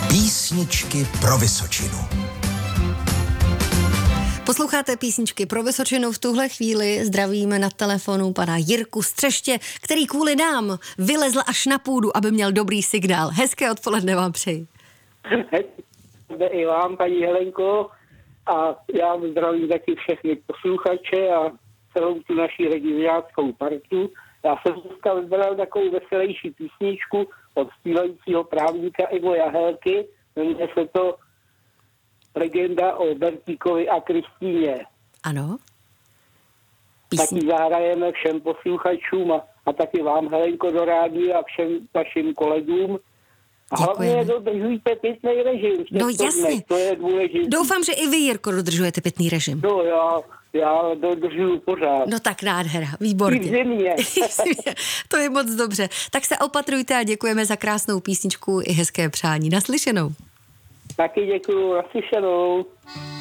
Písničky pro Vysočinu. Posloucháte Písničky pro Vysočinu. V tuhle chvíli zdravíme na telefonu pana Jirku z Třeště, který kvůli nám vylezl až na půdu, aby měl dobrý signál. Hezké odpoledne vám přeji. Hezké i vám, paní Helenko, a já zdravím taky všechny posluchače a celou tu naši regionáckou partu. Já jsem dneska vybral takovou veselější písničku od zpívajícího právníka Ivo Jahelky. Jmenuje se to Legenda o Bertíkovi a Kristýně. Ano. Taky zahrajeme všem posluchačům a taky vám, Helenko, do rádia a všem vašim kolegům. A hlavně dodržujte pitný režim. No jasně. To je důležité. Doufám, že i vy, Jirko, dodržujete pitný režim. No já dodržuju pořád. No tak nádhera, výborně. I v zimě. To je moc dobře. Tak se opatrujte a děkujeme za krásnou písničku i hezké přání. Naslyšenou. Taky děkuju, naslyšenou.